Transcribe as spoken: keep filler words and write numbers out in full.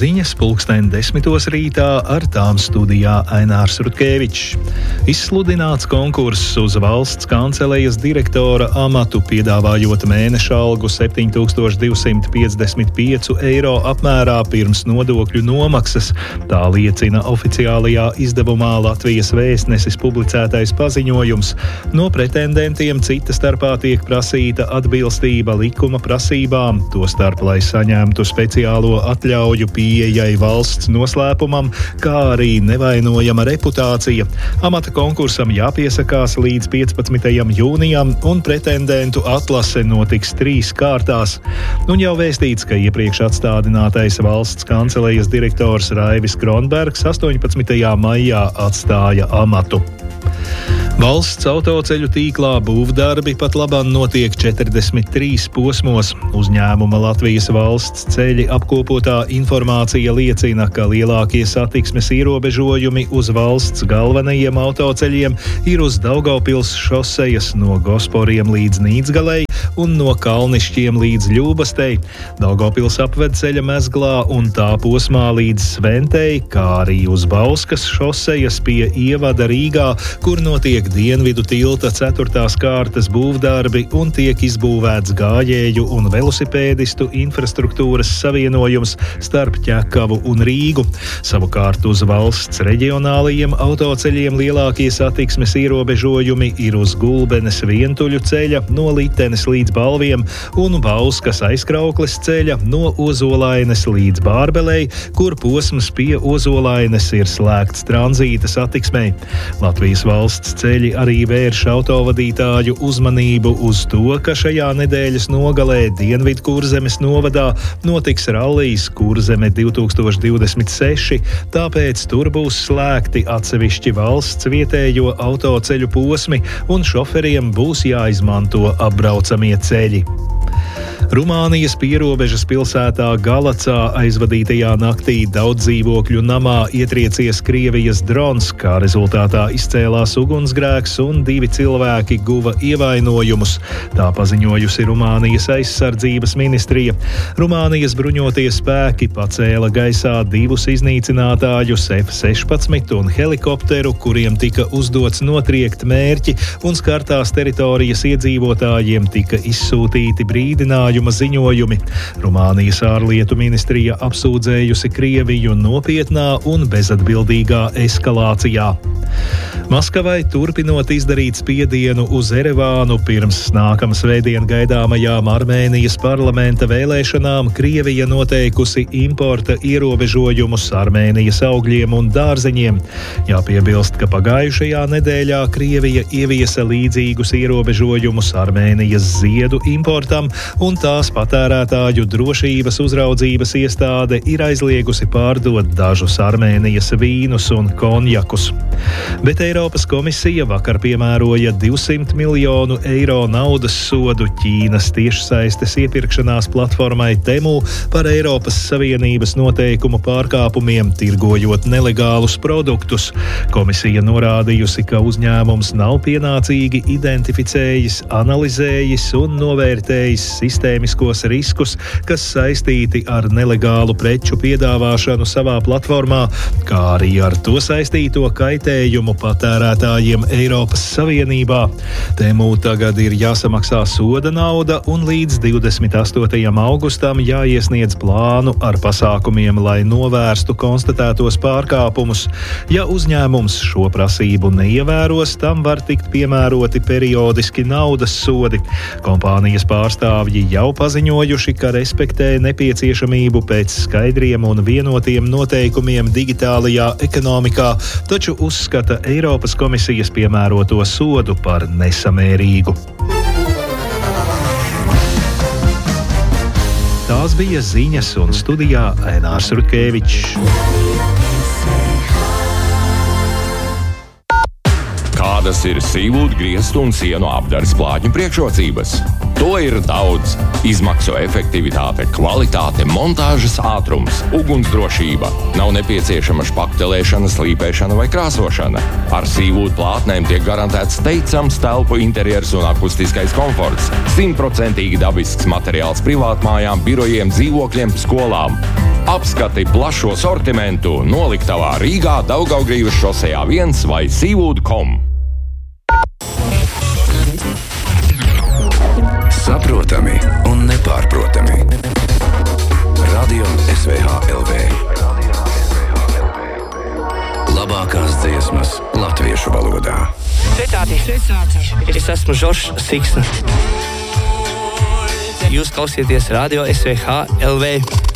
Ziņas pulksten desmitos rītā, ar tām studijā Ainārs Rutkevičs. Izsludināts konkurss uz valsts kancelejas direktora amatu, piedāvājot mēneša algu septiņi tūkstoši divsimt piecdesmit pieci eiro apmērā pirms nodokļu nomaksas. Tā liecina oficiālajā izdevumā Latvijas Vēstnesis publicētais paziņojums. No pretendentiem cita starpā tiek prasīta atbilstība likuma prasībām, tostarp, lai saņemtu speciālo atļauju pieejai valsts noslēpumam, kā arī nevainojama reputācija. Amata konkursam jāpiesakās līdz piecpadsmitajam jūnijam, un pretendentu atlase notiks trīs kārtās. Un jau vēstīts, ka iepriekš atstādinātais valsts kancelejas direktors Raivis Kronbergs astoņpadsmitajā maijā atstāja amatu. Valsts autoceļu tīklā būvdarbi pat labāk notiek četrdesmit trīs posmos. Uzņēmuma Latvijas valsts ceļi apkopotā informācija liecina, ka lielākie satiksmes ierobežojumi uz valsts galvenajiem autoceļiem ir uz Daugavpils šosejas no Gosporiem līdz Nīdzgalei un no Kalnišķiem līdz Ļūbastei, Daugavpils apvedceļa mezglā un tā posmā līdz Sventei, kā arī uz Bauskas šosejas pie ievada Rīgā, kur notiek Dienvidu tilta ceturtās kārtas būvdarbi un tiek izbūvēts gājēju un velosipēdistu infrastruktūras savienojums starp Ķekavu un Rīgu. Savukārt uz valsts reģionālajiem autoceļiem lielākie satiksmes ierobežojumi ir uz Gulbenes vientuļu ceļa no Litenes līdz Balviem un Bauskas aizkraukles ceļa no Ozolaines līdz Bārbelei, kur posms pie Ozolaines ir slēgts tranzīta satiksmei. Latvijas valsts ceļi arī vērš autovadītāju uzmanību uz to, ka šajā nedēļas nogalē Dienvidu Kurzemes novadā notiks rallijs Kurzeme divi tūkstoši divdesmit seši, tāpēc tur būs slēgti atsevišķi valsts vietējo autoceļu posmi un šoferiem būs jāizmanto apbraucamie ceļi. Rumānijas pierobežas pilsētā Galacā aizvadītajā naktī daudz dzīvokļu namā ietriecies Krievijas drons, kā rezultātā izcēlās ugunsgrēks un divi cilvēki guva ievainojumus. Tā paziņojusi Rumānijas aizsardzības ministrija. Rumānijas bruņotie spēki pacēla gaisā divus iznīcinātājus F sešpadsmit un helikopteru, kuriem tika uzdots notriekt mērķi, un skartās teritorijas iedzīvotājiem tika izsūtīti brīdinājumi ziņojumi. Rumānijas ārlietu ministrija apsūdzējusi Krieviju nopietnā un bezatbildīgā eskalācijā. Maskavai turpinot izdarīt spiedienu uz Erevānu pirms nākamā svētdien gaidāmajām Armēnijas parlamenta vēlēšanām, Krievija noteikusi importa ierobežojumus Armēnijas augļiem un dārzeņiem. Jāpiebilst, ka pagājušajā nedēļā Krievija ieviesa līdzīgus ierobežojumus Armēnijas ziedu importam, un tās patērētāju drošības uzraudzības iestāde ir aizliegusi pārdot dažus Armēnijas vīnus un konjakus. Bet Eiropas komisija vakar piemēroja divsimt miljonu eiro naudas sodu Ķīnas tiešsaistes iepirkšanās platformai Temu par Eiropas Savienības noteikumu pārkāpumiem, tirgojot nelegālus produktus. Komisija norādījusi, ka uzņēmums nav pienācīgi identificējis, analizējis un novērtējis sistēmiskos riskus, kas saistīti ar nelegālu preču piedāvāšanu savā platformā, kā arī ar to saistīto kaitējumu patērētājiem Eiropas Savienībā. Temu tagad ir jāsamaksā soda nauda un līdz divdesmit astotajam augustam jāiesniedz plānu ar pasākumiem, lai novērstu konstatētos pārkāpumus. Ja uzņēmums šo prasību neievēros, tam var tikt piemēroti periodiski naudas sodi. Kompānijas pārstāvji jau paziņojuši, ka respektē nepieciešamību pēc skaidriem un vienotiem noteikumiem digitālajā ekonomikā, taču uzskata Eiropas komisijas piemēroto sodu par nesamērīgu. Tās bija ziņas, un studijā Ainārs Rutkevičs. Kādas ir sīvūdu, griestu un sienu apdares plātņu priekšrocības? To ir daudz. Izmaksu efektivitāte, kvalitāte, montāžas ātrums, ugunsdrošība. Nav nepieciešama špaktelēšana, slīpēšana vai krāsošana. Ar sīvūdu plātnēm tiek garantēts teicams telpu interjers un akustiskais komforts. Simtprocentīgi dabisks materiāls privātmājām, birojiem, dzīvokļiem, skolām. Apskati plašo sortimentu noliktavā Rīgā, Daugavgrīvas šosejā viens vai seawood dot com. Saprotami un nepārprotami. Radio S V H L V. Labākās dziesmas latviešu valodā. Sveicāti! Es esmu Žoržs Siksna. Jūs klausieties Radio S V H L V.